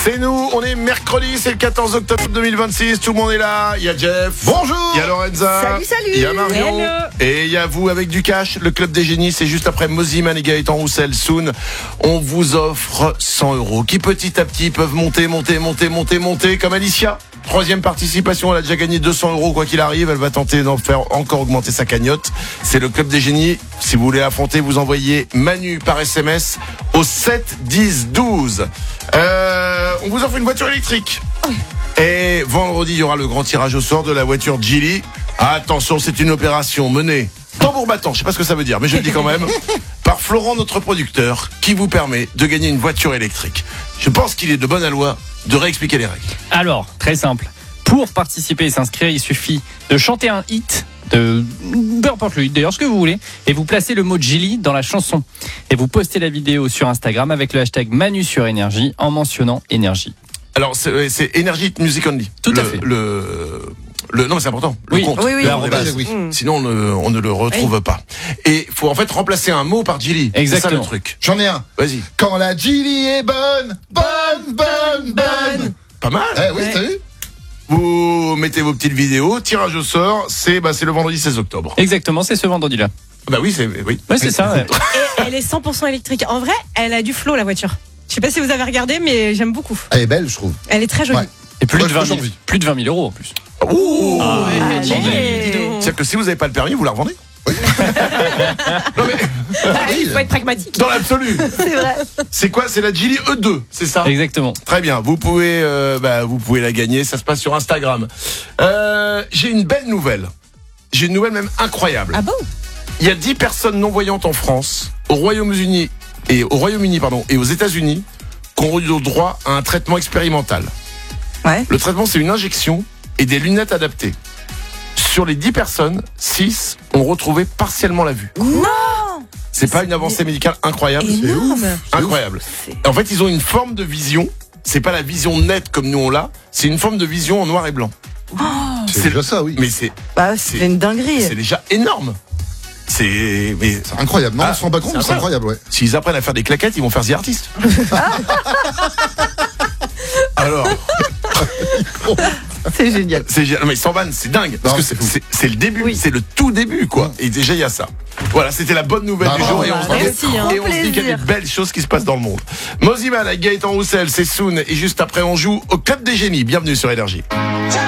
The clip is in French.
C'est nous, on est mercredi, c'est le 14 octobre 2026, tout le monde est là, il y a Jeff. Bonjour. Il y a Lorenza. Salut. Il y a Marion. Hello. Et il y a vous avec du cash, le club des génies, c'est juste après Moziman et Gaëtan Roussel. Soon, on vous offre 100 €, qui petit à petit peuvent monter, comme Alicia. Troisième participation, elle a déjà gagné 200 €, quoi qu'il arrive, elle va tenter d'en faire encore augmenter sa cagnotte. C'est le club des génies. Si vous voulez affronter, vous envoyez Manu par SMS au 7 10 12. On vous offre une voiture électrique. Et vendredi, il y aura le grand tirage au sort de la voiture Geely. Attention, c'est une opération menée tambour battant, je sais pas ce que ça veut dire, mais je le dis quand même, par Florent, notre producteur, qui vous permet de gagner une voiture électrique. Je pense qu'il est de bonne loi de réexpliquer les règles. Alors, très simple. Pour participer et s'inscrire, il suffit de chanter un hit, peu importe le hit, d'ailleurs ce que vous voulez, et vous placez le mot Geely dans la chanson. Et vous postez la vidéo sur Instagram avec le hashtag Manu sur Énergie en mentionnant Énergie. Alors, c'est Energy Music Only. Tout à fait. Non, mais c'est important. Le Oui. compte. Oui. Le arrobase. Oui. Sinon, on ne le retrouve pas. Et faut en fait remplacer un mot par Geely. Exactement. C'est ça le truc. J'en ai un. Vas-y. Quand la Geely est bonne. Pas mal. Oui, t'as vu? Vous mettez vos petites vidéos, tirage au sort, c'est le vendredi 16 octobre. Exactement, c'est ce vendredi-là. Bah oui, oui. Ouais, c'est ça. Ouais. Et elle est 100% électrique. En vrai, elle a du flow, la voiture. Je sais pas si vous avez regardé, mais j'aime beaucoup. Elle est belle, je trouve. Elle est très jolie. Ouais. Et plus Moi, de j'ai 20 000, envie. plus de 20 000 € en plus. Ouh. Allez. C'est-à-dire que si vous n'avez pas le permis, vous la revendez. Non mais Il faut être pragmatique. dans l'absolu. C'est vrai. C'est quoi? C'est la Geely E2, c'est ça? Exactement. Très bien, vous pouvez la gagner, ça se passe sur Instagram. J'ai une belle nouvelle. J'ai une nouvelle même incroyable. Ah bon? Il y a 10 personnes non-voyantes en France, au Royaume-Uni et aux États-Unis qui ont eu le droit à un traitement expérimental. Ouais. Le traitement, c'est une injection et des lunettes adaptées. Sur les 10 personnes, 6 ont retrouvé partiellement la vue. Non. C'est pas une avancée médicale incroyable? Énorme. Incroyable. En fait, ils ont une forme de vision. C'est pas la vision nette comme nous on l'a. C'est une forme de vision en noir et blanc. C'est déjà ça, oui. Mais c'est C'est une dinguerie. déjà énorme. C'est Incroyable. Non, on se rend pas compte, c'est mais c'est incroyable, ouais. s'ils apprennent à faire des claquettes, ils vont faire The Artist. Alors, C'est génial. mais sans vanne, c'est dingue. Parce Non, que c'est fou. c'est le début, Oui. c'est le tout début, quoi. Et déjà, il y a ça. Voilà, c'était la bonne nouvelle Bah, du jour. bravo. Et on se dit, Merci, hein. et on se dit qu'il y a des belles choses qui se passent dans le monde. Moziman avec Gaëtan Roussel, c'est Soon. Et juste après, on joue au Club des Génies. Bienvenue sur Énergie.